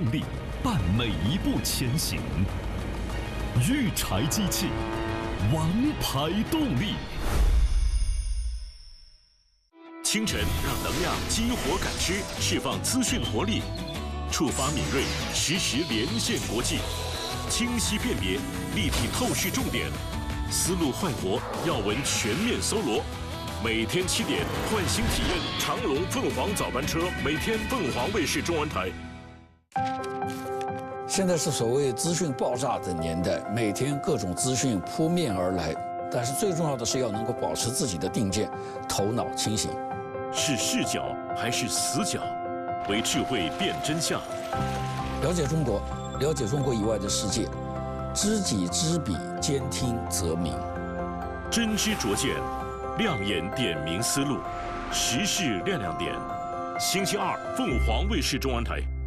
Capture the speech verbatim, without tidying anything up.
力，伴每一步前行。育柴机器，王牌动力。清晨让能量激活感知，释放资讯活力，触发敏锐，实时连线国际，清晰辨别，立体透视重点，思路焕活，要闻全面搜罗。每天七点，换新体验长隆凤凰早班车，每天凤凰卫视中文台。 现在是所谓资讯爆炸的年代，每天各种资讯扑面而来，但是最重要的是要能够保持自己的定见，头脑清醒。 是视角还是死角？为智慧辨真相。 了解中国，了解中国以外的世界，知己知彼，兼听则明。 真知灼见，亮眼点明思路，时事亮亮点。星期二，凤凰卫视中文台。